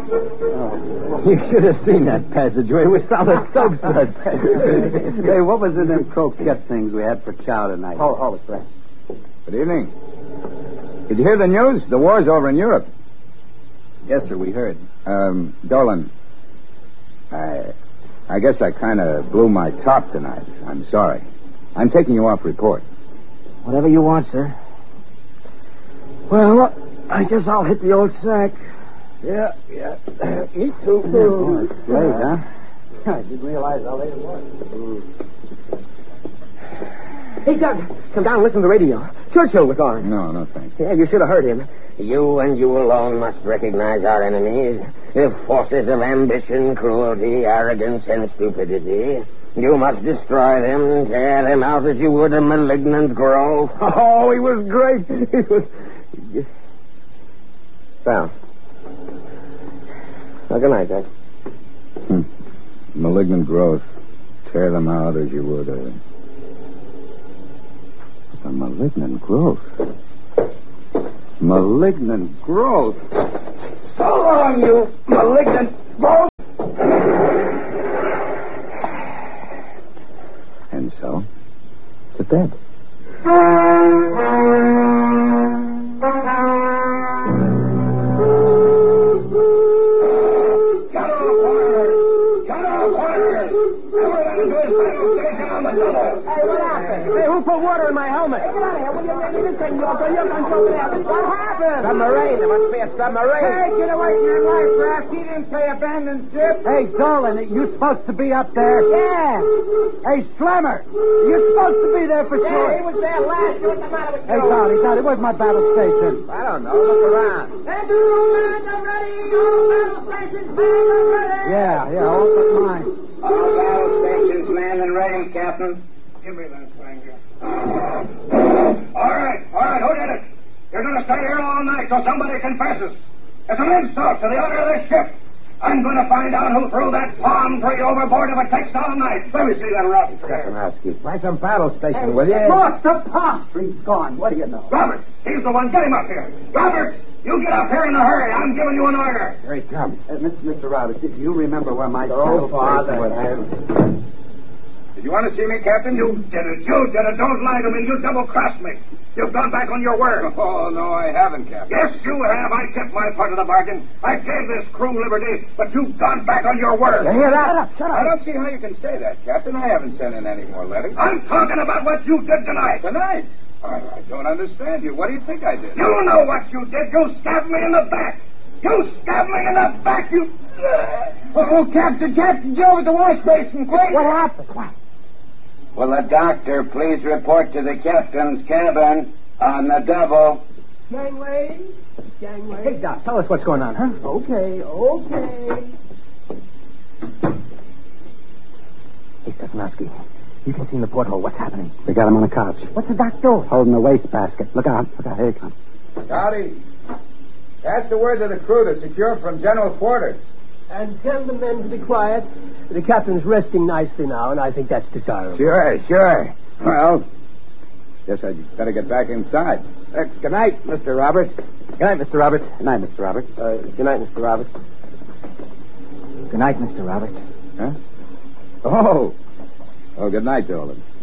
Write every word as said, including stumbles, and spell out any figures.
Oh, you should have seen that passageway with solid soap suds. Hey, what was in them croquette things we had for chow tonight? Hold, hold it, Frank. Good evening. Did you hear the news? The war's over in Europe. Yes, sir, we heard. Um, Dolan, I, I guess I kind of blew my top tonight. I'm sorry. I'm taking you off report. Whatever you want, sir. Well, I guess I'll hit the old sack. Yeah, yeah. Me too. Oh, it's late, huh? I didn't realize how late it was. Hey, Doug, come down and listen to the radio. Churchill was on. No, no, thanks. Yeah, you should have heard him. You and you alone must recognize our enemies, the forces of ambition, cruelty, arrogance, and stupidity. You must destroy them, tear them out as you would a malignant growth. Oh, he was great. He was... Well. Well, good night, Doug. Hmm. Malignant growth. Tear them out as you would a... A malignant growth. Malignant growth. So long, you malignant growth! And so, to bed. Hey, what happened? Hey, who put water in my helmet? Hey, get out of here. Will you, you didn't say you're going to What happened? Submarine. There must be a submarine. Hey, get away from your life raft. He didn't say abandoned ship. Hey, Dolan, you supposed to be up there? Yeah. Hey, Slammer, you're supposed to be there for Yeah, sure. he was there last. What's the matter with you? Hey, Dolly, Dolly, where's my battle station? I don't know. Look around. Hey, man, I'm ready. All battle stations, man, I'm ready. Yeah, yeah, all but mine. All battle stations, man, and ready, Captain. Give me that flanger. All right, all right, who did it? You're going to stay here all night till somebody confesses. It's an insult to the honor of this ship. I'm going to find out who threw that palm tree overboard if it takes all night. Let me see that rotten Stefanowski, find some battle station, will you? Look, the palm tree's gone. What do you know? Roberts, he's the one. Get him up here. Roberts, you get up here in a hurry. I'm giving you an order. Here he comes. Uh, Mister Mister Roberts, if you remember where my Oh, battle Father. station was. Did you want to see me, Captain? You did it. You did it. Don't lie to me. You double-crossed me. You've gone back on your word. Oh, no, I haven't, Captain. Yes, you have. I kept my part of the bargain. I gave this crew liberty, but you've gone back on your word. You hear that? Shut up, shut I up. don't see how you can say that, Captain. I haven't sent in any more letters. I'm talking about what you did tonight. Tonight? I, I don't understand you. What do you think I did? You know what you did. You stabbed me in the back. You stabbed me in the back. You... Oh, Captain, Captain Joe at the wash basin, quick. What happened? What? Will the doctor please report to the captain's cabin on the double? Gangway? Gangway? Hey, Doc, tell us what's going on, huh? Okay, okay. Hey, Stefanowski, you can see in the porthole what's happening. They got him on a couch, What's the doc doing? holding the wastebasket. Look out, look out, here he comes. Howdy. That's the word to the crew to secure from general quarters. And tell the men to be quiet. The captain's resting nicely now, and I think that's desirable. Sure, sure. Well, guess I'd better get back inside. Uh, good night, Mister Roberts. Good night, Mister Roberts. Good night, Mister Roberts. Uh, good night, Mister Roberts. Good night, Mister Roberts. Huh? Oh. Oh, good night, Dolan.